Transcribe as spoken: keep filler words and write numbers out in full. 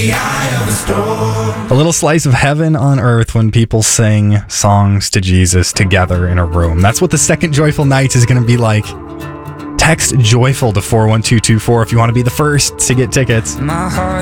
A little slice of heaven on earth when people sing songs to Jesus together in a room. That's what the second Joyful Night is going to be like. Text JOYFUL to four one two two four if you want to be the first to get tickets. My heart